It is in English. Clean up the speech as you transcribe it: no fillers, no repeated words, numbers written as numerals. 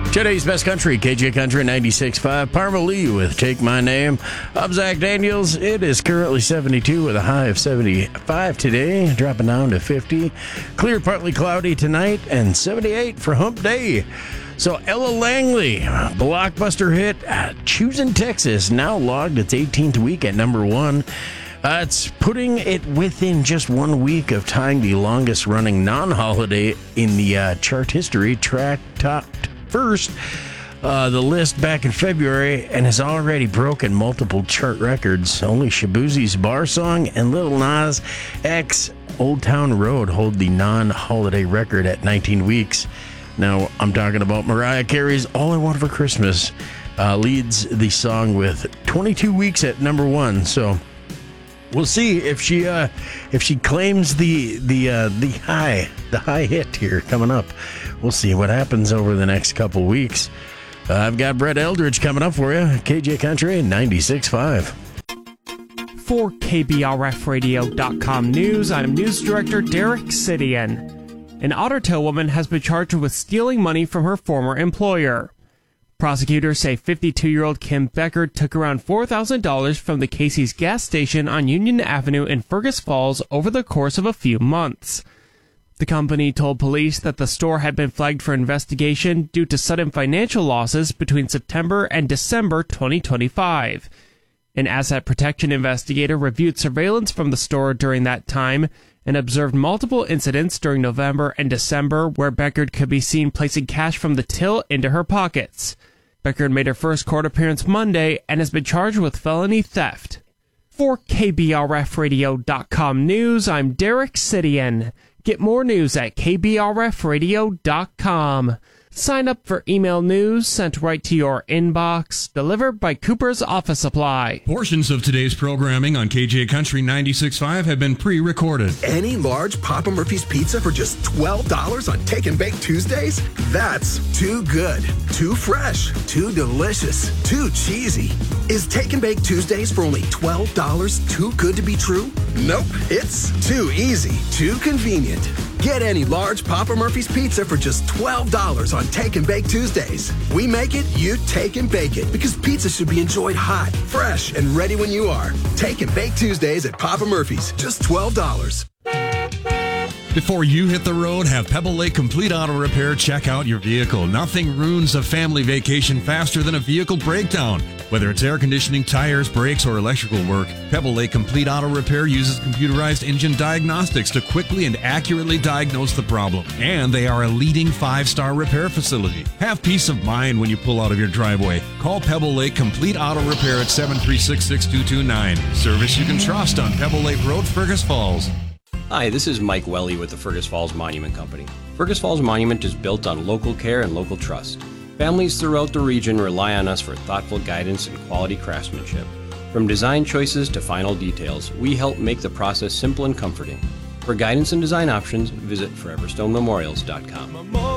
Today's Best Country, KJ Country 96.5. Parma Lee with Take My Name. I'm Zach Daniels. It is currently 72 with a high of 75 today, dropping down to 50. Clear, partly cloudy tonight, and 78 for Hump Day. So Ella Langley, blockbuster hit, Choosing Texas, now logged its 18th week at number 1. It's putting it within just 1 week of tying the longest-running non-holiday in the chart history. Track topped first the list back in February and has already broken multiple chart records. Only Shabuzi's Bar Song and Lil Nas X Old Town Road hold the non-holiday record at 19 weeks. Now, I'm talking about Mariah Carey's All I Want for Christmas leads the song with 22 weeks at number 1. So we'll see if she claims the high hit here coming up. We'll see what happens over the next couple weeks. I've got Brett Eldridge coming up for you. KJ Country 96.5. For KBRFradio.com News, I'm News Director Derek Sidian. An Otter Tail woman has been charged with stealing money from her former employer. Prosecutors say 52-year-old Kim Becker took around $4,000 from the Casey's gas station on Union Avenue in Fergus Falls over the course of a few months. The company told police that the store had been flagged for investigation due to sudden financial losses between September and December 2025. An asset protection investigator reviewed surveillance from the store during that time and observed multiple incidents during November and December where Becker could be seen placing cash from the till into her pockets. Becker made her first court appearance Monday and has been charged with felony theft. For KBRFradio.com News, I'm Derek Sidian. Get more news at KBRFradio.com. Sign up for email news sent right to your inbox, delivered by Cooper's Office Supply. Portions of today's programming on KJ Country 96.5 have been pre-recorded. Any large Papa Murphy's pizza for just $12 on Take and Bake Tuesdays? That's too good, too fresh, too delicious, too cheesy. Is Take and Bake Tuesdays for only $12 too good to be true? Nope, it's too easy, too convenient. Get any large Papa Murphy's pizza for just $12 on Take and Bake Tuesdays. We make it, you take and bake it, because pizza should be enjoyed hot, fresh, and ready when you are. Take and Bake Tuesdays at Papa Murphy's, just $12. Before you hit the road, have Pebble Lake Complete Auto Repair check out your vehicle. Nothing ruins a family vacation faster than a vehicle breakdown. Whether it's air conditioning, tires, brakes, or electrical work, Pebble Lake Complete Auto Repair uses computerized engine diagnostics to quickly and accurately diagnose the problem. And they are a leading 5-star repair facility. Have peace of mind when you pull out of your driveway. Call Pebble Lake Complete Auto Repair at 736-6229. Service you can trust on Pebble Lake Road, Fergus Falls. Hi, this is Mike Welly with the Fergus Falls Monument Company. Fergus Falls Monument is built on local care and local trust. Families throughout the region rely on us for thoughtful guidance and quality craftsmanship. From design choices to final details, we help make the process simple and comforting. For guidance and design options, visit foreverstonememorials.com.